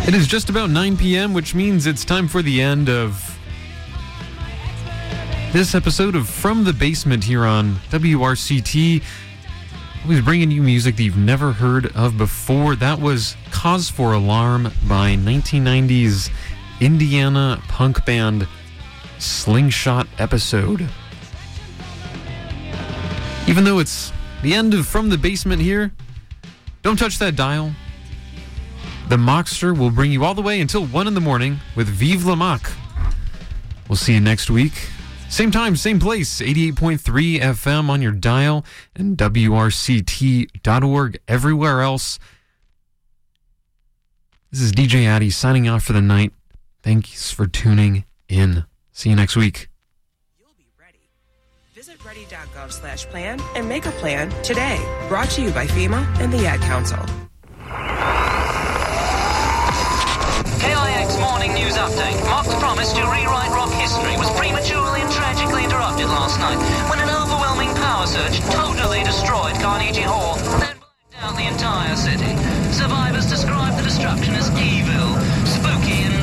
It is just about 9 p.m., which means it's time for the end of this episode of From the Basement here on WRCT. Always bringing you music that you've never heard of before. That was Cause for Alarm by 1990s Indiana punk band Slingshot Episode. Even though it's the end of From the Basement here, don't touch that dial. The Mockster will bring you all the way until 1 in the morning with Vive la Mock. We'll see you next week. Same time, same place, 88.3 FM on your dial and WRCT.org everywhere else. This is DJ Addy signing off for the night. Thanks for tuning in. See you next week. You'll be ready. Visit ready.gov/plan and make a plan today. Brought to you by FEMA and the Ad Council. KIX Morning News Update. Mock's promise to rewrite rock history was prematurely and tragically interrupted last night when an overwhelming power surge totally destroyed Carnegie Hall, then blacked out the entire city. Survivors described the destruction as evil.